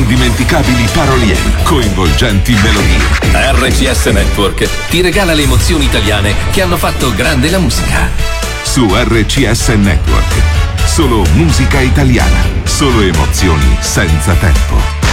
indimenticabili paroliere, coinvolgenti melodie. RCS Network ti regala le emozioni italiane che hanno fatto grande la musica. Su RCS Network, solo musica italiana, solo emozioni senza tempo.